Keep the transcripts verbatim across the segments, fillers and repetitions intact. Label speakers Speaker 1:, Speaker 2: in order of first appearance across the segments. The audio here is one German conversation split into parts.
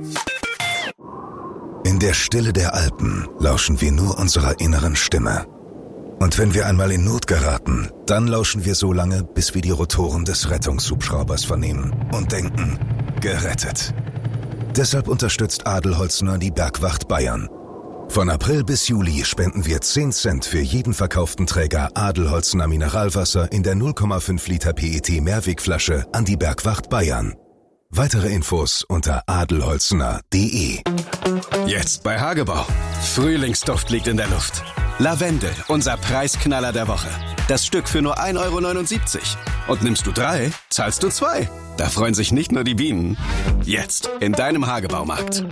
Speaker 1: In der Stille der Alpen lauschen wir nur unserer inneren Stimme. Und wenn wir einmal in Not geraten, dann lauschen wir so lange, bis wir die Rotoren des Rettungshubschraubers vernehmen und denken, gerettet. Deshalb unterstützt Adelholzner die Bergwacht Bayern. Von April bis Juli spenden wir zehn Cent für jeden verkauften Träger Adelholzner Mineralwasser in der null Komma fünf Liter P E T Mehrwegflasche an die Bergwacht Bayern. Weitere Infos unter adelholzner punkt de.
Speaker 2: Jetzt bei Hagebau. Frühlingsduft liegt in der Luft. Lavendel, unser Preisknaller der Woche. Das Stück für nur ein Euro neunundsiebzig. Und nimmst du drei, zahlst du zwei. Da freuen sich nicht nur die Bienen. Jetzt in deinem Hagebaumarkt.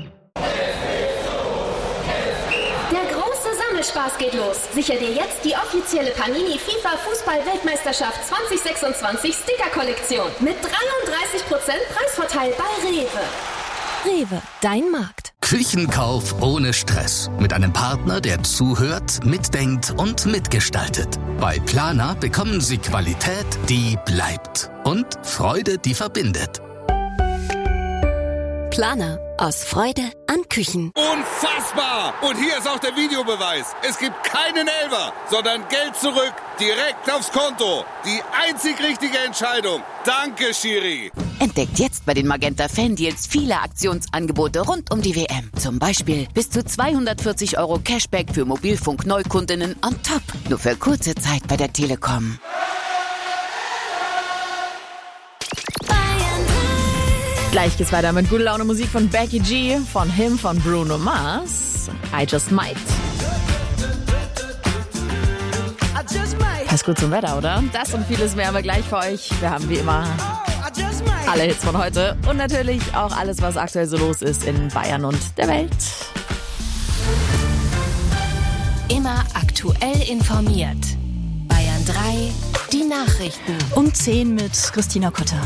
Speaker 3: Spaß geht los. Sicher dir jetzt die offizielle Panini FIFA Fußball-Weltmeisterschaft zwanzig sechsundzwanzig Sticker-Kollektion mit dreiunddreißig Prozent Preisvorteil bei Rewe.
Speaker 4: Rewe, dein Markt.
Speaker 5: Küchenkauf ohne Stress. Mit einem Partner, der zuhört, mitdenkt und mitgestaltet. Bei Planer bekommen Sie Qualität, die bleibt. Und Freude, die verbindet.
Speaker 4: Planer. Aus Freude an Küchen.
Speaker 6: Unfassbar! Und hier ist auch der Videobeweis. Es gibt keinen Elfer, sondern Geld zurück, direkt aufs Konto. Die einzig richtige Entscheidung. Danke, Schiri.
Speaker 7: Entdeckt jetzt bei den Magenta Fan-Deals viele Aktionsangebote rund um die W M. Zum Beispiel bis zu zweihundertvierzig Euro Cashback für Mobilfunk-Neukundinnen on top. Nur für kurze Zeit bei der Telekom.
Speaker 8: Gleich geht's weiter mit gute Laune Musik von Becky G, von Him, von Bruno Mars. I Just Might. Passt gut zum Wetter, oder? Das und vieles mehr haben wir gleich für euch. Wir haben wie immer alle Hits von heute und natürlich auch alles, was aktuell so los ist in Bayern und der Welt.
Speaker 4: Immer aktuell informiert. Bayern drei, die Nachrichten.
Speaker 9: Um zehn mit Christina Kotter.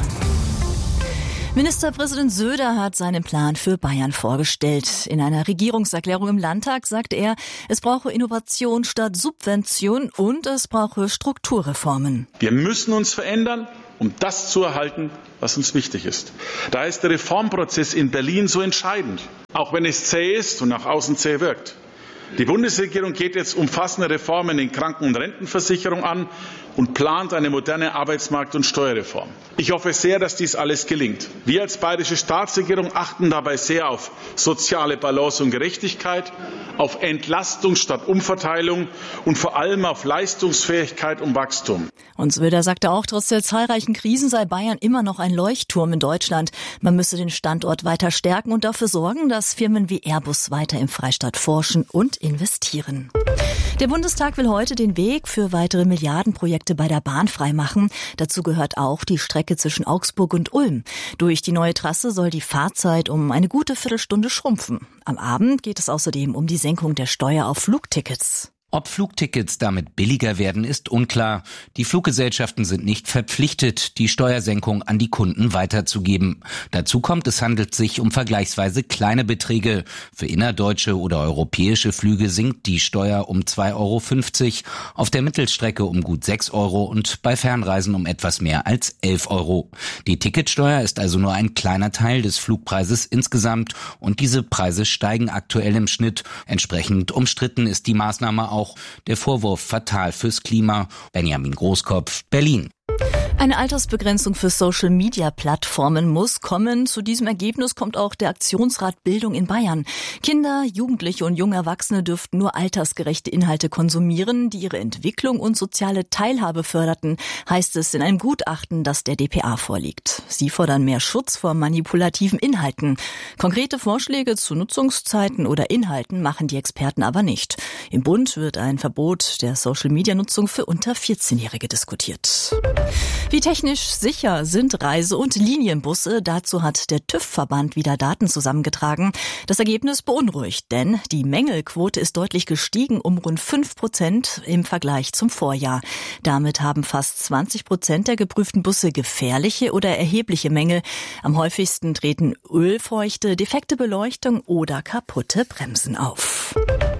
Speaker 9: Ministerpräsident Söder hat seinen Plan für Bayern vorgestellt. In einer Regierungserklärung im Landtag sagte er, es brauche Innovation statt Subvention und es brauche Strukturreformen.
Speaker 10: Wir müssen uns verändern, um das zu erhalten, was uns wichtig ist. Da ist der Reformprozess in Berlin so entscheidend, auch wenn es zäh ist und nach außen zäh wirkt. Die Bundesregierung geht jetzt umfassende Reformen in Kranken- und Rentenversicherung an und plant eine moderne Arbeitsmarkt- und Steuerreform. Ich hoffe sehr, dass dies alles gelingt. Wir als bayerische Staatsregierung achten dabei sehr auf soziale Balance und Gerechtigkeit, auf Entlastung statt Umverteilung und vor allem auf Leistungsfähigkeit und Wachstum.
Speaker 9: Und Söder sagte auch, trotz der zahlreichen Krisen sei Bayern immer noch ein Leuchtturm in Deutschland. Man müsse den Standort weiter stärken und dafür sorgen, dass Firmen wie Airbus weiter im Freistaat forschen und investieren. Der Bundestag will heute den Weg für weitere Milliardenprojekte bei der Bahn freimachen. Dazu gehört auch die Strecke zwischen Augsburg und Ulm. Durch die neue Trasse soll die Fahrzeit um eine gute Viertelstunde schrumpfen. Am Abend geht es außerdem um die Senkung der Steuer auf Flugtickets.
Speaker 11: Ob Flugtickets damit billiger werden, ist unklar. Die Fluggesellschaften sind nicht verpflichtet, die Steuersenkung an die Kunden weiterzugeben. Dazu kommt, es handelt sich um vergleichsweise kleine Beträge. Für innerdeutsche oder europäische Flüge sinkt die Steuer um zwei Euro fünfzig, auf der Mittelstrecke um gut sechs Euro und bei Fernreisen um etwas mehr als elf Euro. Die Ticketsteuer ist also nur ein kleiner Teil des Flugpreises insgesamt und diese Preise steigen aktuell im Schnitt. Entsprechend umstritten ist die Maßnahme auch. Der Vorwurf fatal fürs Klima. Benjamin Großkopf, Berlin.
Speaker 9: Eine Altersbegrenzung für Social-Media-Plattformen muss kommen. Zu diesem Ergebnis kommt auch der Aktionsrat Bildung in Bayern. Kinder, Jugendliche und junge Erwachsene dürften nur altersgerechte Inhalte konsumieren, die ihre Entwicklung und soziale Teilhabe förderten, heißt es in einem Gutachten, das der D P A vorliegt. Sie fordern mehr Schutz vor manipulativen Inhalten. Konkrete Vorschläge zu Nutzungszeiten oder Inhalten machen die Experten aber nicht. Im Bund wird ein Verbot der Social-Media-Nutzung für unter vierzehnjährige diskutiert. Wie technisch sicher sind Reise- und Linienbusse? Dazu hat der TÜV-Verband wieder Daten zusammengetragen. Das Ergebnis beunruhigt, denn die Mängelquote ist deutlich gestiegen um rund fünf Prozent im Vergleich zum Vorjahr. Damit haben fast zwanzig Prozent der geprüften Busse gefährliche oder erhebliche Mängel. Am häufigsten treten Ölfeuchte, defekte Beleuchtung oder kaputte Bremsen auf.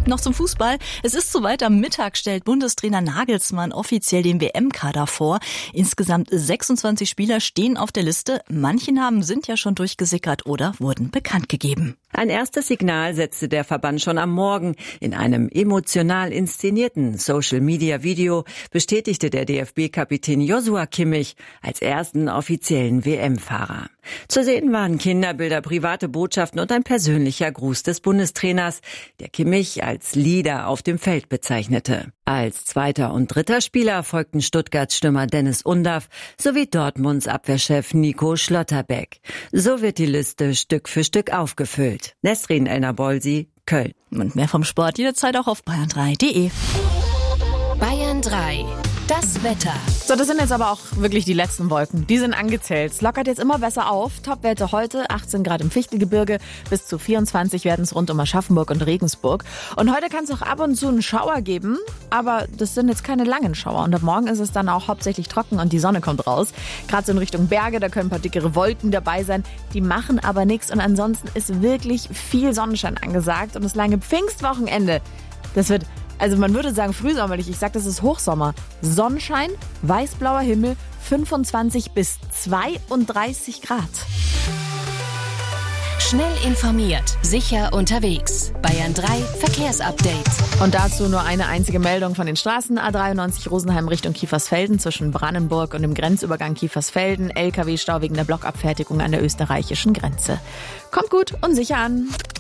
Speaker 9: Noch zum Fußball. Es ist soweit. Am Mittag stellt Bundestrainer Nagelsmann offiziell den W M-Kader vor. Insgesamt sechsundzwanzig Spieler stehen auf der Liste. Manche Namen sind ja schon durchgesickert oder wurden bekannt gegeben.
Speaker 12: Ein erstes Signal setzte der Verband schon am Morgen. In einem emotional inszenierten Social-Media-Video bestätigte der D F B-Kapitän Joshua Kimmich als ersten offiziellen W M-Fahrer. Zu sehen waren Kinderbilder, private Botschaften und ein persönlicher Gruß des Bundestrainers, der Kimmich als Leader auf dem Feld bezeichnete. Als zweiter und dritter Spieler folgten Stuttgarts Stürmer Dennis Undaff sowie Dortmunds Abwehrchef Nico Schlotterbeck. So wird die Liste Stück für Stück aufgefüllt. Nesrin Elnabolsi, Köln.
Speaker 9: Und mehr vom Sport jederzeit auch auf bayern drei punkt de.
Speaker 4: Bayern drei. Das Wetter.
Speaker 8: So, das sind jetzt aber auch wirklich die letzten Wolken. Die sind angezählt. Es lockert jetzt immer besser auf. Topwerte heute, achtzehn Grad im Fichtelgebirge, bis zu vierundzwanzig werden es rund um Aschaffenburg und Regensburg. Und heute kann es auch ab und zu einen Schauer geben, aber das sind jetzt keine langen Schauer. Und ab morgen ist es dann auch hauptsächlich trocken und die Sonne kommt raus. Gerade so in Richtung Berge, da können ein paar dickere Wolken dabei sein. Die machen aber nichts und ansonsten ist wirklich viel Sonnenschein angesagt. Und das lange Pfingstwochenende, das wird... Also man würde sagen frühsommerlich, ich sag, das ist Hochsommer. Sonnenschein, weißblauer Himmel, fünfundzwanzig bis zweiunddreißig Grad.
Speaker 4: Schnell informiert, sicher unterwegs. Bayern drei Verkehrsupdate.
Speaker 8: Und dazu nur eine einzige Meldung von den Straßen. A dreiundneunzig Rosenheim Richtung Kiefersfelden zwischen Brannenburg und dem Grenzübergang Kiefersfelden. L K W-Stau wegen der Blockabfertigung an der österreichischen Grenze. Kommt gut und sicher an.